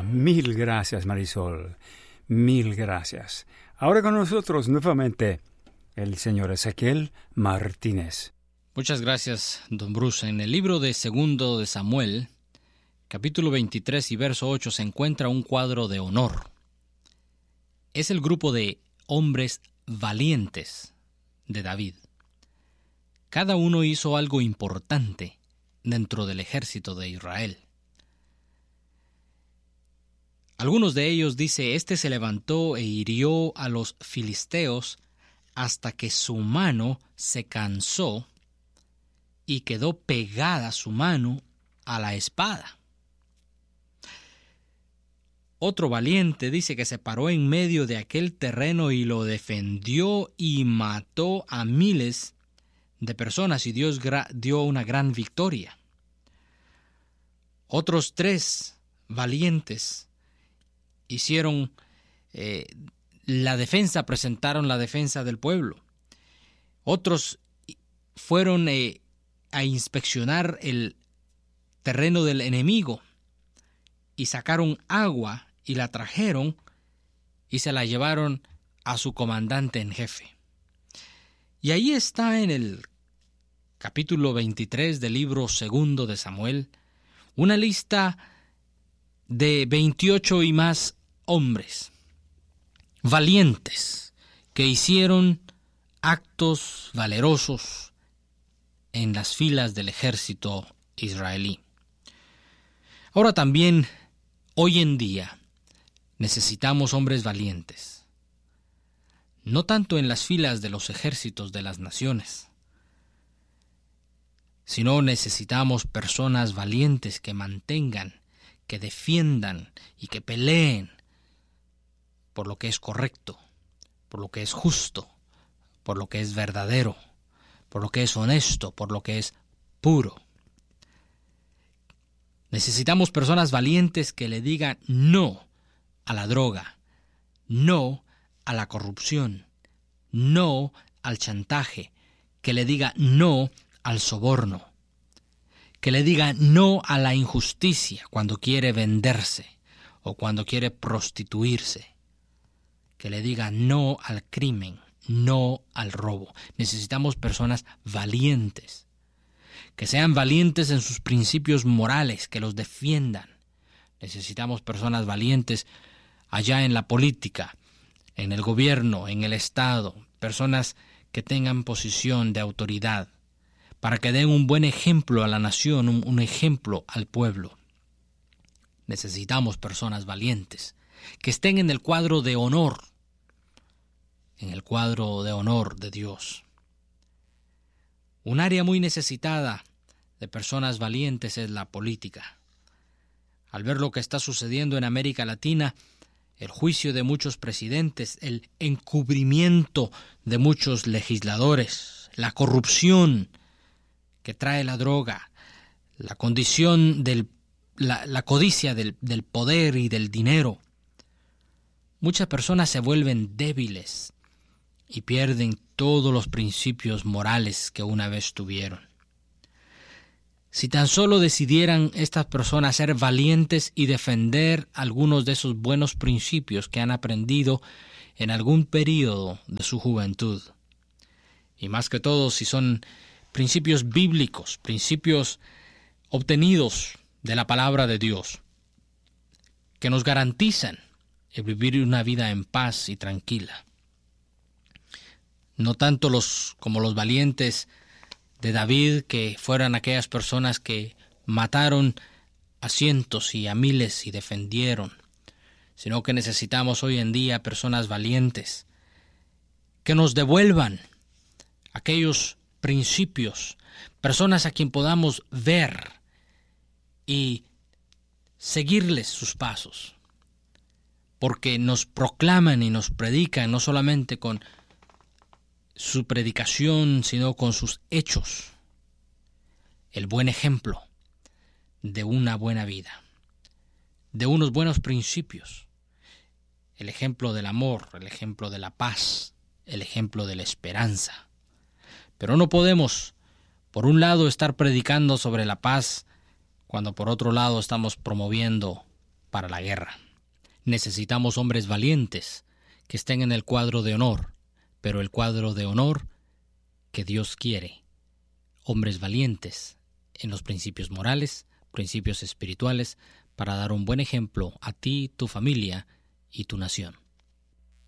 Mil gracias, Marisol. Mil gracias. Ahora con nosotros nuevamente el señor Ezequiel Martínez. Muchas gracias, don Bruce. En el libro de Segundo de Samuel, capítulo 23 y verso 8, se encuentra un cuadro de honor. Es el grupo de hombres valientes de David. Cada uno hizo algo importante dentro del ejército de Israel. Algunos de ellos dice, este se levantó e hirió a los filisteos hasta que su mano se cansó y quedó pegada su mano a la espada. Otro valiente dice que se paró en medio de aquel terreno y lo defendió y mató a miles de personas y Dios dio una gran victoria. Otros 3 valientes hicieron la defensa, presentaron la defensa del pueblo. Otros fueron a inspeccionar el terreno del enemigo y sacaron agua y la trajeron y se la llevaron a su comandante en jefe. Y ahí está en el capítulo 23 del libro Segundo de Samuel una lista de 28 y más hombres valientes que hicieron actos valerosos en las filas del ejército israelí. Ahora también, hoy en día, necesitamos hombres valientes, no tanto en las filas de los ejércitos de las naciones, sino necesitamos personas valientes que mantengan, que defiendan y que peleen por lo que es correcto, por lo que es justo, por lo que es verdadero, por lo que es honesto, por lo que es puro. Necesitamos personas valientes que le digan no a la droga, no a la corrupción, no al chantaje, que le diga no al soborno, que le diga no a la injusticia cuando quiere venderse o cuando quiere prostituirse, que le diga no al crimen, no al robo. Necesitamos personas valientes, que sean valientes en sus principios morales, que los defiendan. Necesitamos personas valientes allá en la política, en el gobierno, en el Estado, personas que tengan posición de autoridad, para que den un buen ejemplo a la nación, un ejemplo al pueblo. Necesitamos personas valientes, que estén en el cuadro de honor, en el cuadro de honor de Dios. Un área muy necesitada de personas valientes es la política. Al ver lo que está sucediendo en América Latina, el juicio de muchos presidentes, el encubrimiento de muchos legisladores, la corrupción que trae la droga, la condición la codicia del poder y del dinero. Muchas personas se vuelven débiles y pierden todos los principios morales que una vez tuvieron. Si tan solo decidieran estas personas ser valientes y defender algunos de esos buenos principios que han aprendido en algún período de su juventud. Y más que todo, si son principios bíblicos, principios obtenidos de la palabra de Dios, que nos garantizan el vivir una vida en paz y tranquila. No tanto como los valientes de David, que fueran aquellas personas que mataron a cientos y a miles y defendieron, sino que necesitamos hoy en día personas valientes que nos devuelvan aquellos principios, personas a quien podamos ver y seguirles sus pasos, porque nos proclaman y nos predican no solamente con su predicación, sino con sus hechos, el buen ejemplo de una buena vida, de unos buenos principios, el ejemplo del amor, el ejemplo de la paz, el ejemplo de la esperanza. Pero no podemos, por un lado, estar predicando sobre la paz, cuando por otro lado estamos promoviendo para la guerra. Necesitamos hombres valientes que estén en el cuadro de honor, pero el cuadro de honor que Dios quiere. Hombres valientes en los principios morales, principios espirituales, para dar un buen ejemplo a ti, tu familia y tu nación.